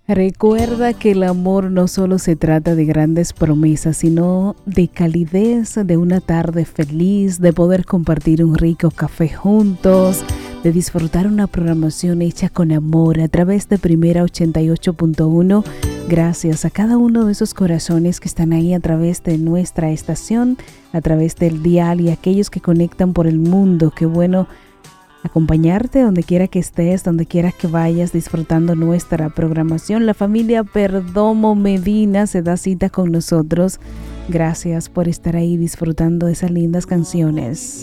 Recuerda que el amor no solo se trata de grandes promesas, sino de calidez, de una tarde feliz, de poder compartir un rico café juntos, de disfrutar una programación hecha con amor a través de Primera 88.1. Gracias a cada uno de esos corazones que están ahí a través de nuestra estación, a través del dial y aquellos que conectan por el mundo. Qué bueno acompañarte donde quiera que estés, donde quiera que vayas disfrutando nuestra programación. La familia Perdomo Medina se da cita con nosotros. Gracias por estar ahí disfrutando de esas lindas canciones.